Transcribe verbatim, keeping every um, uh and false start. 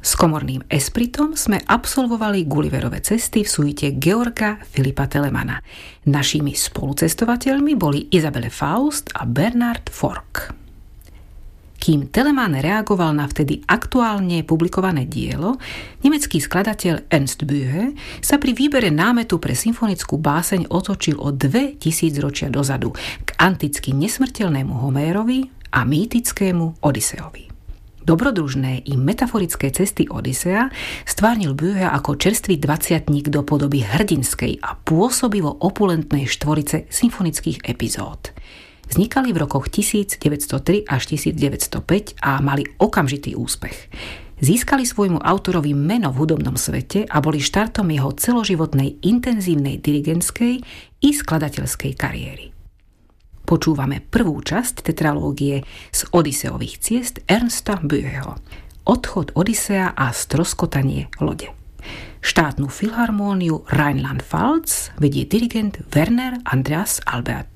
S komorným espritom sme absolvovali Gulliverove cesty v suite Georga Filipa Telemana. Našimi spolucestovateľmi boli Isabelle Faust a Bernard Fork. Kým Telemann reagoval na vtedy aktuálne publikované dielo, nemecký skladateľ Ernst Bühe sa pri výbere námetu pre symfonickú báseň otočil o dve tisícročia dozadu k anticky nesmrteľnému Homérovi a mýtickému Odysseovi. Dobrodružné i metaforické cesty Odysea stvárnil Bühe ako čerstvý dvaciatnik do podoby hrdinskej a pôsobivo opulentnej štvorice symfonických epizód. Vznikali v rokoch devätnásťstotri až devätnásťstopäť a mali okamžitý úspech. Získali svojmu autorovi meno v hudobnom svete a boli štartom jeho celoživotnej intenzívnej dirigentskej i skladateľskej kariéry. Počúvame prvú časť tetralógie z Odysseových ciest Ernsta Büheho. Odchod Odysea a stroskotanie lode. Štátnu filharmóniu Rheinland-Pfalz vedie dirigent Werner Andreas Albert.